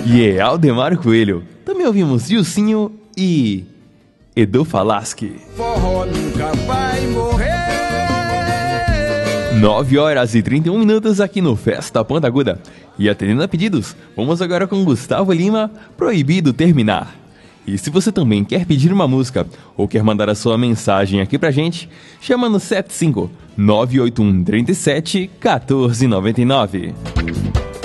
E é Aldemar Coelho. Também ouvimos Dilcinho e Edu Falaschi. Forró nunca vai morrer. 9h31 aqui no Festa Ponta Aguda. E atendendo a pedidos, vamos agora com Gustavo Lima, Proibido Terminar. E se você também quer pedir uma música ou quer mandar a sua mensagem aqui pra gente, chama no 75 981 37 1499.